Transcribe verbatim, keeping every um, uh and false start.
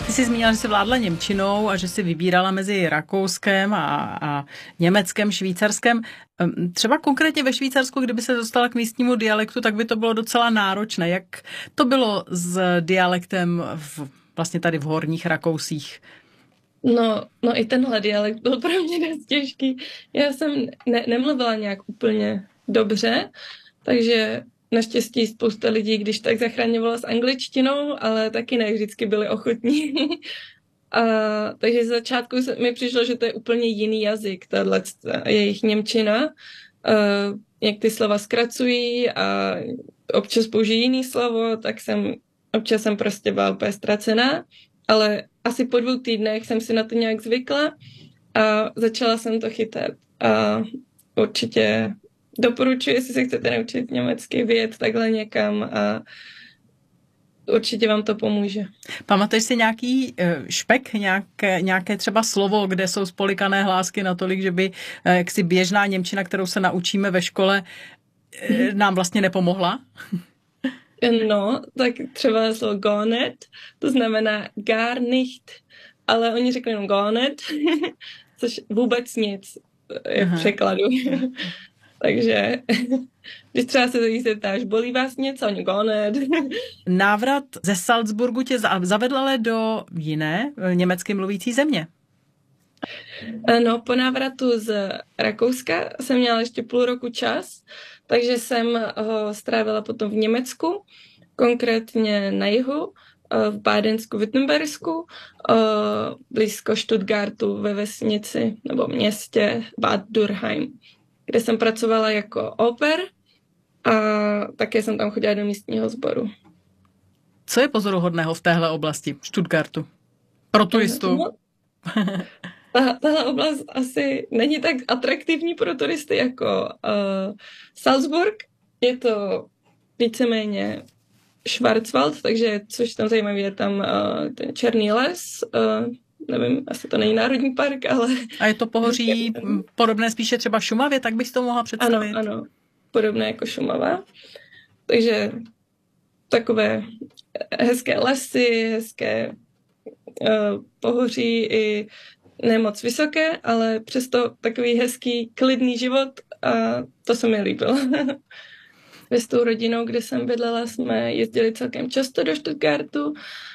Ty jsi zmínila, že jsi vládla němčinou a že jsi vybírala mezi Rakouskem a, a Německem, Švýcarskem. Třeba konkrétně ve Švýcarsku, kdyby se dostala k místnímu dialektu, tak by to bylo docela náročné. Jak to bylo s dialektem v, vlastně tady v Horních Rakousích? No, no i tenhle dialekt byl pro mě dost těžký. Já jsem ne, nemluvila nějak úplně dobře, takže naštěstí spousta lidí, když tak zachraňovala s angličtinou, ale taky ne vždycky byli ochotní. A, takže z začátku mi přišlo, že to je úplně jiný jazyk, tahle jejich němčina. A, jak ty slova zkracují a občas použijí jiný slovo, tak jsem občas jsem prostě byla úplně ztracená, ale asi po dvou týdnech jsem si na to nějak zvykla a začala jsem to chytat. A určitě doporučuji, jestli se chcete naučit německy, vyjet takhle někam a určitě vám to pomůže. Pamatuješ si nějaký špek, nějaké, nějaké třeba slovo, kde jsou spolikané hlásky natolik, že by jaksi běžná němčina, kterou se naučíme ve škole, nám vlastně nepomohla? No, tak třeba slovo gar nicht, to znamená gar nicht, ale oni řekli jenom gar nicht, což vůbec nic je v překladu. Takže když třeba se jí zeptáš, bolí vás něco, oni gar nicht. Návrat ze Salzburgu tě zavedl ale do jiné německy mluvící země. No, po návratu z Rakouska jsem měla ještě půl roku čas, takže jsem ho strávila potom v Německu, konkrétně na jihu, v Bádensku, Württembersku, blízko Stuttgartu ve vesnici nebo městě Bad Dürkheim, kde jsem pracovala jako au pair a také jsem tam chodila do místního sboru. Co je pozoruhodného v téhle oblasti, Stuttgartu? Pro turistu? No, tahle oblast asi není tak atraktivní pro turisty jako uh, Salzburg. Je to víceméně Schwarzwald, takže což tam zajímavé, je tam uh, ten Černý les, uh, nevím, asi to není národní park, ale... A je to pohoří podobné spíše třeba Šumavě, tak bych to mohla představit? Ano, ano, podobné jako Šumava. Takže takové hezké lesy, hezké uh, pohoří i nemoc vysoké, ale přesto takový hezký, klidný život a to se mi líbilo. S tou rodinou, kde jsem bydlela, jsme jezdili celkem často do Stuttgartu